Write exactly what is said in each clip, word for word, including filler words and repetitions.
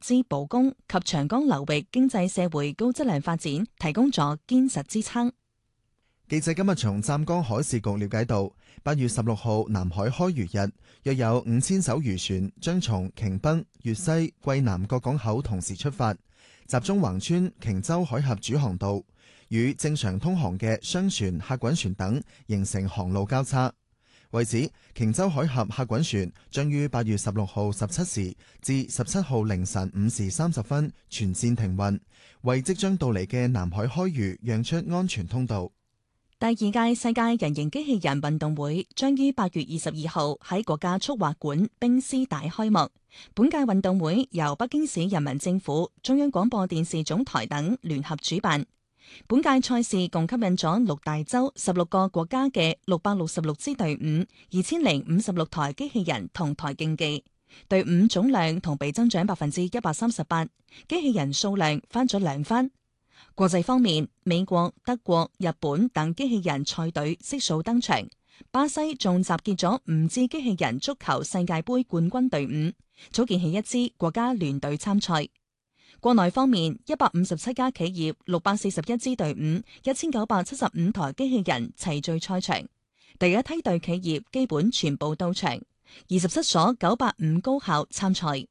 資保供及長江流域經濟社會高質量發展提供咗堅實支撐。 記者今日從湛江海事局了解到，八月十六號南海開漁日，約有五千艘漁船將從瓊北、粵西、桂南各港口同時出發，集中橫穿瓊州海峽主航道，與正常通航嘅商船、客運船等形成航路交叉。為此，瓊州海峽客運船將於八月十六號十七時至十七號凌晨五時三十分全線停運，為即將到嚟嘅南海開漁讓出安全通道。 第二屆世界人形機器人運動會將於八月二十二號喺國家速滑館冰絲帶開幕。本屆運動會由北京市人民政府、中央廣播電視總台等聯合主辦。本屆賽事共吸引咗六大洲、十六個國家嘅六百六十六支隊伍、二千零五十六台機器人同台競技。隊伍總量同比增長百分之一百三十八，機器人數量翻咗兩番。國際方面，美國、德國、日本等機器人賽隊悉數登場。巴西仲集結咗五支機器人足球世界盃冠軍隊伍，組建起一支國家聯隊參賽。國內方面，一百五十七家企業、六百四十一支隊伍、一千九百七十五台機器人齊聚賽場。第一梯隊企業基本全部到場，二十七所九八五高校參賽。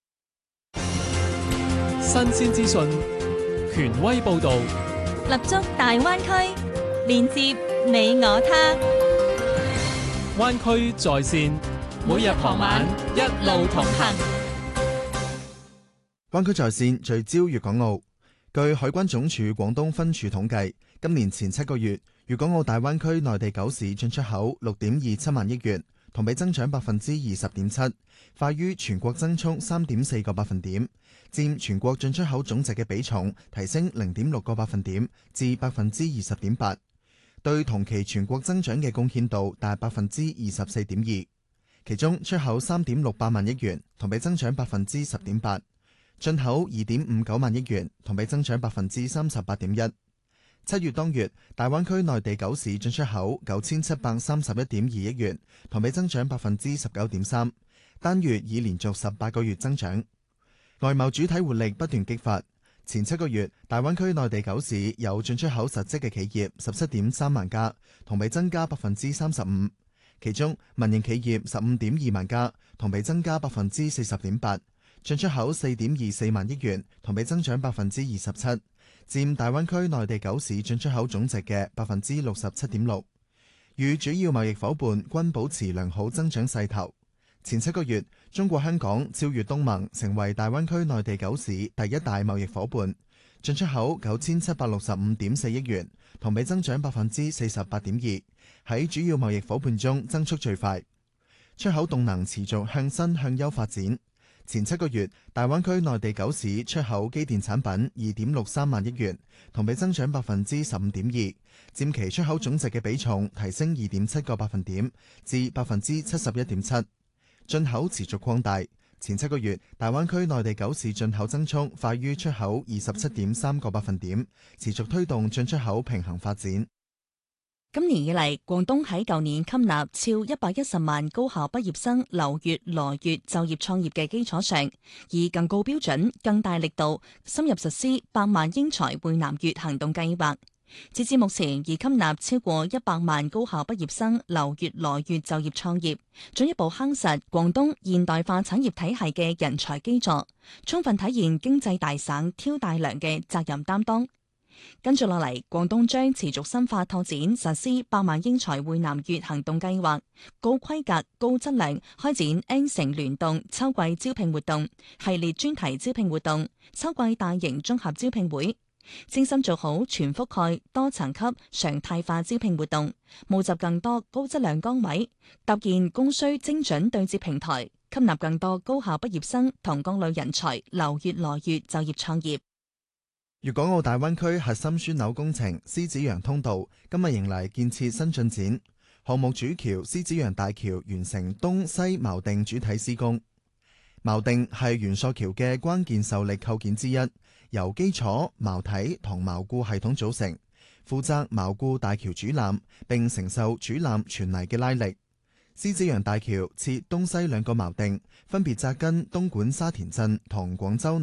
新鮮資訊。權威報導， 立足大灣區，連接你我他。 灣區在線，每日傍晚一路同行。 灣區在線聚焦粵港澳。據海關總署廣東分處統計，今年前七個月，粵港澳大灣區內地九市進出口六點二七萬億元，同比增長百分之二十點七，快於全國增速三點四個百分點。佔全國進出口總值嘅比重提升零點六個百分點至百分之二十點八，對同期全國增長嘅貢獻度達百分之二十四點二。其中出口三點六八萬億元，同比增長百分之十點八；進口二點五九萬億元，同比增長百分之三十八點一。七月當月，大灣區內地九市進出口九千七百三十一點二億元，同比增長百分之十九點三，單月已連續十八個月增長。外貿主體活力不斷激發，前七個月大灣區內地九市有進出口實質嘅企業十七點三萬家，同比增加百分之三十五。其中民營企業十五點二萬家，同比增加百分之四十點八，進出口四點二四萬億元，同比增長百分之二十七，佔大灣區內地九市進出口總值嘅百分之六十七點六。與主要貿易夥伴均保持良好增長勢頭。前七個月，中國香港超越東盟，成為大灣區內地九市第一大貿易夥伴，進出口九千七百六十五點四億元，同比增長百分之四十八點二，喺主要貿易夥伴中增速最快。出口動能持續向新向優發展。前七個月，大灣區內地九市出口機電產品二點六三萬億元，同比增長百分之十五點二，佔其出口總值嘅比重提升二點七個百分點至百分之七十一點七。進口持續擴大，前七個月大灣區內地九市進口增速快於出口二十七點三個百分點，持續推動進出口平衡發展。 今年以嚟，廣東喺舊年吸納超一百一十萬高校畢業生留粵來粵就業創業嘅基礎上，以更高標準、更大力度深入實施百萬英才匯南粵行動計劃。截至目前，已吸納超過一百萬高校畢業生留粵來粵就業創業，進一步夯實廣東現代化產業體系嘅人才基礎，充分體現經濟大省挑大梁嘅責任擔當。跟住落嚟，廣東將持續深化拓展實施百萬英才匯南粵行動計劃，高規格、高質量開展 N 城聯動秋季招聘活動、系列專題招聘活動、秋季大型綜合招聘會。精心做好全覆蓋多層級常態化招聘活動，募集更多高質量崗位，搭建供需精準對接平台，吸納更多高校畢業生同各類人才留粵來粵就業創業。 粵港澳大灣區核心樞紐工程獅子洋通道今日迎嚟建設新進展，項目主橋獅子洋大橋完成東西錨定主體施工。錨定係元索橋嘅關鍵受力構件之一，由基礎、錨體同錨固系統組成，負責錨固大橋主纜，並承受主纜傳嚟嘅拉力。獅子洋大橋設東西兩個錨定，分別紮根東莞沙田鎮同廣州